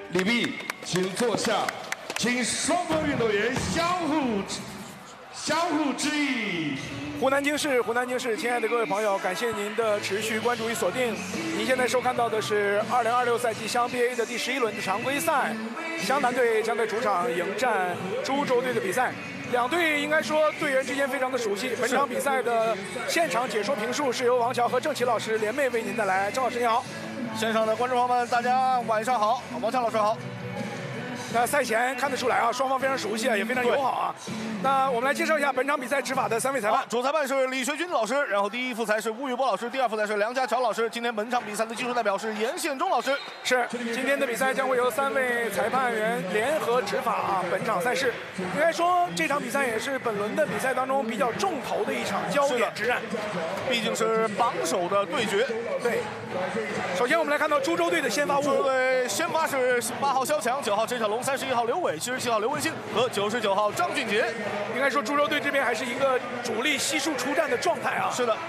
李碧，请坐下，请双方运动员相互致意。 湖南经视，亲爱的各位朋友，感谢您的持续关注与锁定。您现在收看到的是2026赛季湘 BA 的第11轮的常规赛，湘潭队将在主场迎战株洲队的比赛。两队应该说队员之间非常的熟悉。本场比赛的现场解说评述是由王乔和郑琦老师联袂为您带来。郑老师你好， 线上的观众朋友们，大家晚上好，王乔老师好。 那赛前看得出来啊，双方非常熟悉啊，也非常友好啊。那我们来介绍一下本场比赛执法的3位裁判。 主裁判是李学军老师，然后第一副裁是吴宇波老师，第二副裁是梁家乔老师。今天本场比赛的技术代表是严宪忠老师。 是，今天的比赛将会由3位裁判员联合执法啊。本场赛事应该说这场比赛也是本轮的比赛当中比较重头的一场焦点之战， 毕竟是榜首的对决。 对，首先我们来看到株洲队的先发物，对，先发是8号肖强、9号陈小龙、31号刘伟、77号刘文星和99号张俊杰。 应该说株洲队这边还是一个主力悉数出战的状态啊。 是的。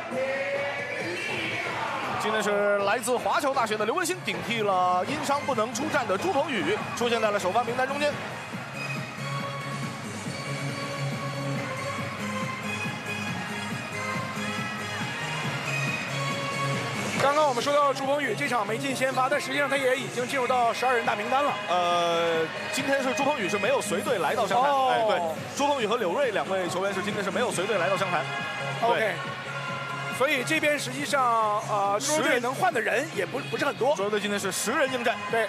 今天是来自华侨大学的刘文星顶替了因伤不能出战的朱鹏宇，出现在了首发名单中间。 刚刚我们说到朱鹏宇这场没进先发，但实际上他也已经进入到12人大名单了。 今天是朱鹏宇是没有随队来到湘潭。哎，对，朱鹏宇和柳瑞2位球员是今天是没有随队来到湘潭。 OK。所以这边实际上株洲队能换的人也不是很多。 株洲队今天是10人应战。 对。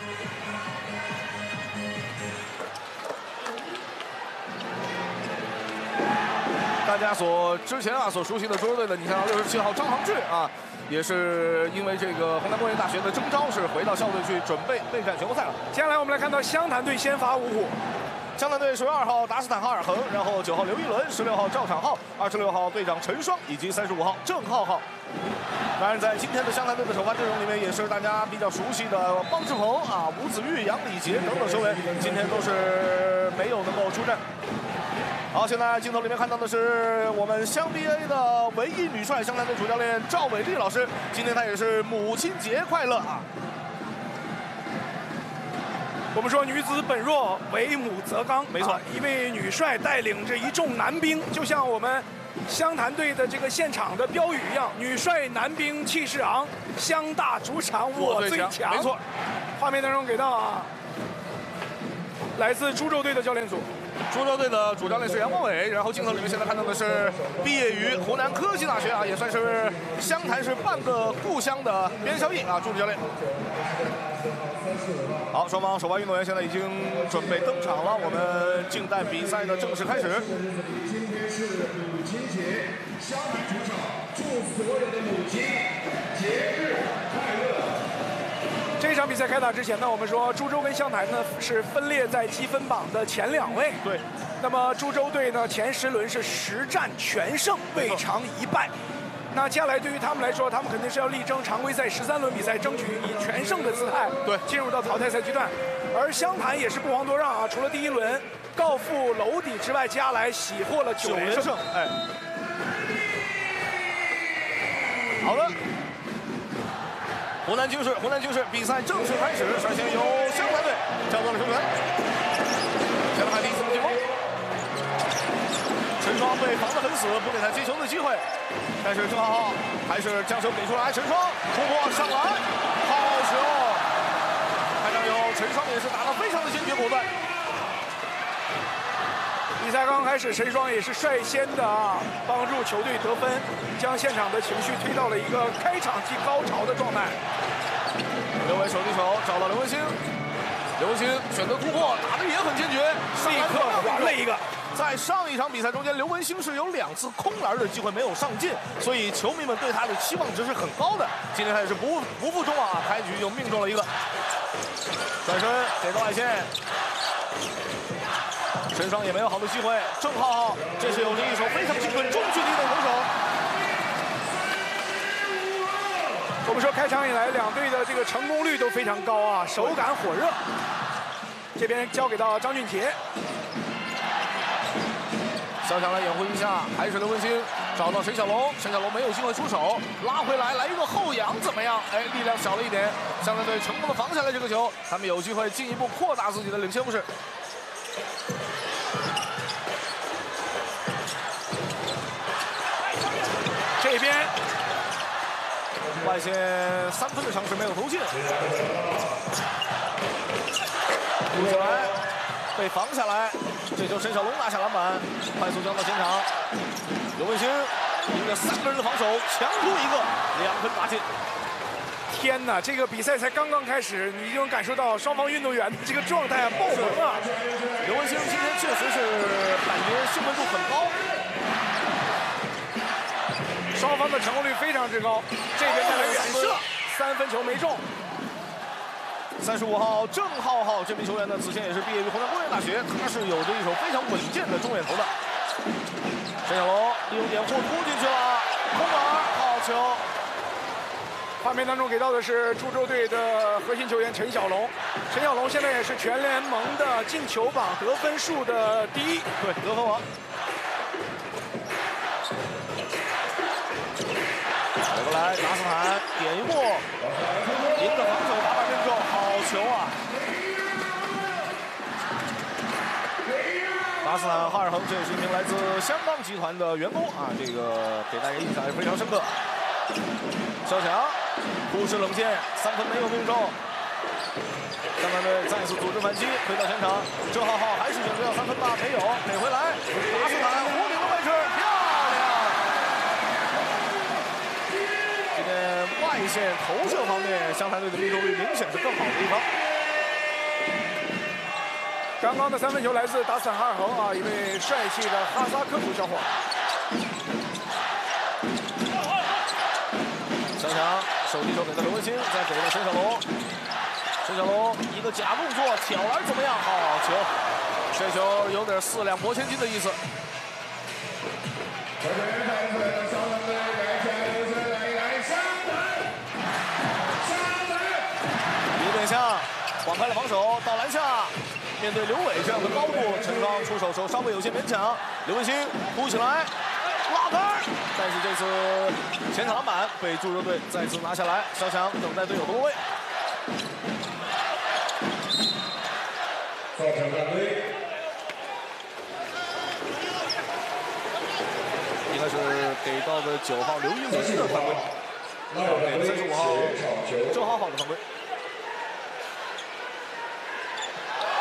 大家之前所熟悉的株洲队的，你像67号张航志啊。也是因为这个湖南工业大学的征召，是回到校队去准备备战全国赛了。 接下来我们来看到湘潭队先发5虎， 湘潭队是2号达斯坦哈尔恒，然后9号刘一伦，16号赵昶浩，26号队长陈双以及35号郑浩浩。当然，在今天的湘潭队的首发阵容里面，也是大家比较熟悉的邦志鹏啊、吴子玉、杨礼杰等等球员，今天都是没有能够出战。好，现在镜头里面看到的是我们湘 BA 的唯一女帅湘潭队主教练赵伟丽老师，今天她也是母亲节快乐啊！ 我们说女子本弱，为母则刚， 没错， 一位女帅带领着一众男兵，就像我们湘潭队的这个现场的标语一样，女帅男兵气势昂，湘大主场我最强。 没错， 画面当中给到啊，来自株洲队的教练组。 株洲队的主教练是杨光伟，然后镜头里面现在看到的是毕业于湖南科技大学啊，也算是湘潭是半个故乡的边孝义啊，助理教练。好，双方首发运动员现在已经准备登场了，我们静待比赛的正式开始。 今天是母亲节，湘潭主场祝所有的母亲节日快乐。 这场比赛开打之前呢，我们说株洲跟湘潭呢是分列在积分榜的前2位。 对。 那么株洲队呢前10轮是10战全胜，未尝一败。那接下来对于他们来说，他们肯定是要力争常规赛13轮比赛，争取以全胜的姿态进入到淘汰赛阶段。而湘潭也是不遑多让啊，除了第1轮告负娄底之外，接下来喜获了9连胜。 哎。好的。湖南经视比赛正式开始，率先由湘潭队交到了球权。湘潭第一次进攻，陈双被防得很死，不给他接球的机会。但是郑浩浩还是将球给出来，陈双突破上篮，好球！看上有陈双也是打得非常的坚决果断。 比赛刚开始，陈双也是率先的帮助球队得分，将现场的情绪推到了一个开场即高潮的状态。 刘伟手递手找到刘文星，刘文星选择突破，打得也很坚决， 立刻还了一个。 在上一场比赛中间，刘文星是有2次空篮的机会没有上进，所以球迷们对他的期望值是很高的。今天他也是不负众望啊，开局就命中了一个转身给到外线。陈双也没有好的机会，郑浩浩这是有着一手非常精准中距离的投手。 我们说开场以来，两队的这个成功率都非常高啊，手感火热。这边交给到张俊杰， 小强来掩护一下，还是刘文星找到沈小龙，沈小龙没有机会出手，拉回来，来一个后仰怎么样？哎，力量小了一点，湘南队成功的防下来这个球，他们有机会进一步扩大自己的领先优势。 这边外线3分的尝试没有投进，扑起来，被防下来，这球沈小龙拿下篮板，快速交到前场，刘文星迎着3个人的防守，强突一个，2分打进。 天哪，这个比赛才刚刚开始，你就能感受到双方运动员的这个状态啊，爆棚啊！ 刘文星今天确实是感觉兴奋度很高。 双方的成功率非常之高，这边带来远射，3分球没中。 35号郑浩浩这名球员呢，此前也是毕业于湖南工业大学，他是有着一手非常稳健的中远投的。沈小龙利用掩护突进去了，空耳好球。 画面当中给到的是株洲队的核心球员陈小龙，陈小龙现在也是全联盟的进球榜得分数的第1， 对，得分王。回过来，达斯坦点一步，迎着防守打板命中，好球啊！达斯坦哈尔恒，这是一名来自香港集团的员工啊，这个给大家印象也非常深刻。小强突施冷箭，3分没有命中。湘南队再次组织反击，回到前场，郑浩浩还是选择要3分吧，没有，给回来，达斯坦弧顶的位置，漂亮！今天外线投射方面，湘潭队的命中率明显是更好的一方。 刚刚的3分球来自达斯坦哈尔恒啊，一位帅气的哈萨克族小伙。 小强手递球给到刘文星，再给到沈小龙。沈小龙一个假动作，挑篮怎么样？好球！这球有点4两拨千斤的意思。有点像晃开了防守，到篮下，面对刘伟这样的高度，陈刚出手时候稍微有些勉强。刘文星扑起来，拉杆，但是这次前场篮板被株洲队再次拿下来。小强等待队友的落位。 造成犯规。 应该是给到的9号刘一伦的犯规，给35号郑浩浩的犯规。